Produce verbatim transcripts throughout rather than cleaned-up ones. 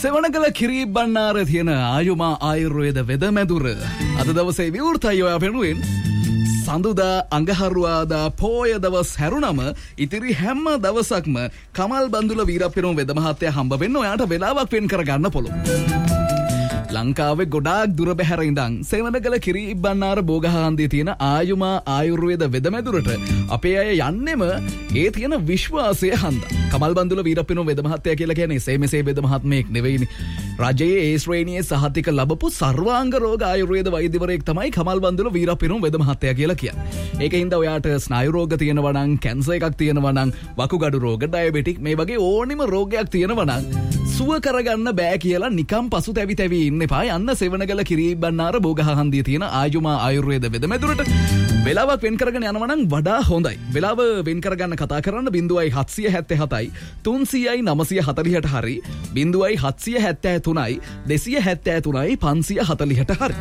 සෙවණගල කිරිබ්බන්නාර තියෙන ආයුමා ආයුර්වේද වෙදමැදුර අද දවසේ විවෘතයි ඔයා වෙනුවෙන් සඳුදා අඟහරුවාදා පෝය දවස් හැරුණම ඉතිරි හැම දවසක්ම කමල් බන්දුල වීරපිරුම් වෙද මහත්තයා හම්බ වෙන්න ඔයාට වෙලාවක් වෙන් කරගන්න පුළුවන්. ලංකාවේ ගොඩාක් දුර බැහැර ඉඳන් සෙවණගල කිරිබ්බන්නාර බෝගහාන්දියේ තියෙන ආයුමා ආයුර්වේද වෙදමැදුරට අපේ අය යන්නෙම ඒ තියෙන විශ්වාසය හන්දා. කමල් බන්දුල වීරපිරුම් වෙද මහත්තයා කියලා කියන්නේ එසේ මෙසේ වෙද මහත්මයෙක් නෙවෙයිනේ. රජයේ ඒ ශ්‍රේණියේ සහතික ලැබපු සර්වාංග රෝග ආයුර්වේද වෛද්‍යවරයෙක් තමයි කමල් බන්දුල වීරපිරුම් වෙද මහත්තයා කියලා කියන්නේ. ඒකින්ද ඔයාට ස්නායු රෝග තියෙනවා නම්, කැන්සර් එකක් තියෙනවා නම්, වකුගඩු රෝග, ඩයබටික් මේ වගේ ඕනිම රෝගයක් තියෙනවා නම් සුව කරගන්න බෑ කියලා නිකම් පසුතැවි තැවි ඉන්න එපා. යන්න සෙවණගල කිරිබ්බන්නාර බෝගහහන්දියේ තියෙන ආයුමා ආයුර්වේද වෙදමැදුරට වෙලාවක් වෙන් කරගෙන යනවා නම් වඩා හොඳයි. වෙලාව වෙන් කරගන්න කතා කරන්න බිංදුවයි හත්සිය හැත්තෑ හතයි තුන්සියයි නවසිය හතළිහට හරි බිංදුවයි හත්සිය හැත්තෑ තුනයි දෙසිය හැත්තෑ තුනයි පන්සිය හතළිහට හරි.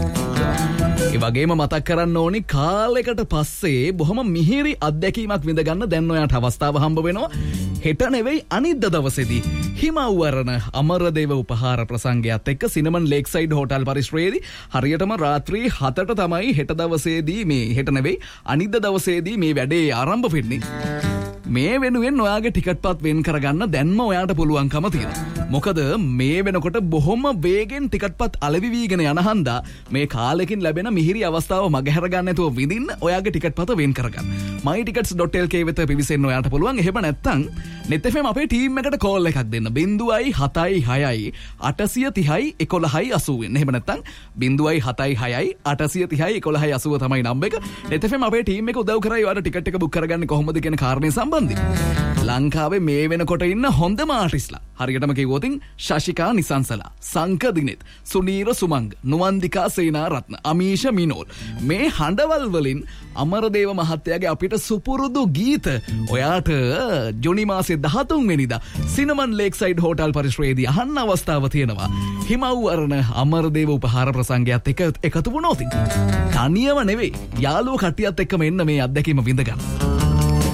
ඒ වගේම මතක් කරන්න ඕනි කාලයකට පස්සේ බොහොම මිහිරි අත්දැකීමක් විඳගන්න දැන් ඔයාට අවස්ථාව හම්බ වෙනවා. හෙට නෙවෙයි අනිද්දා දවසේදී හිමවරණ අමරදේව උපහාර ප්‍රසංගයත් එක්ක සිනමන් ලේක්සයිඩ් හෝටල් පරිශ්‍රයේදී හරියටම රාත්‍රී හතට තමයි හෙට දවසේදී මේ හෙට නෙවෙයි අනිද්දා දවසේදී මේ වැඩේ ආරම්භ වෙන්නේ. මේ වෙනුවෙන් ඔයාගේ ටිකට් පත් වෙන් කරගන්න දැන්ම ඔයාට පුළුවන්කම තියෙනවා. මොකද මේ වෙනකොට බොහොම වේගෙන් ටිකට් පත් අලෙවි වීගෙන යන හන්දා මේ කාලෙකින් ලැබෙන මිහිරි අවස්ථාව මගහැර ගන්න නැතුව විඳින්න ඔයාගේ ටිකට් පත වෙන් කරගන්න. my tickets dot l k වෙත පිවිසෙන්න ඔයාට පුළුවන්. එහෙම නැත්නම් net f m අපේ ටීම් එකට කෝල් එකක් දෙන්න. බිංදුවයි හතයි හයයි අටසිය තිහයි එකොළහයි අසූ වෙන්න. එහෙම නැත්නම් බිංදුවයි හතයි හයයි අටසිය තිහයි එකොළහයි අසූව තමයි නම්බර එක. net f m අපේ ටීම් එක උදව් කරයි ඔයාට ටිකට් එක බුක් කරගන්නේ කොහොමද කියන කාරණේ සම්බන්ධයෙන්. ලංකාවේ මේ වෙනකොට ඉන්න හොඳම ආටිස්ලා හරියටම කිව්වොතින් ශශිකා නිසංසලා, සංක දිනෙත්, සුනීර සුමංග, නුවන්දිකා සේනාරත්න, අමීෂ මිනෝල් මේ හඬවල් වලින් අමරදේව මහත්තයාගේ අපිට සුපුරුදු ගීත ඔයාට ජුනි මාසේ දහතුන් වෙනිදා සිනමන් ලේක්සයිඩ් හෝටල් පරිශ්‍රයේදී අහන්න අවස්ථාව තියෙනවා. හිමවරණ අමරදේව උපහාර ප්‍රසංගයත් එක්ක එකතු වුණොත් තනියම නෙවෙයි යාළුවෝ කට්ටියත් එක්කම එන්න මේ අත්දැකීම විඳ ගන්න.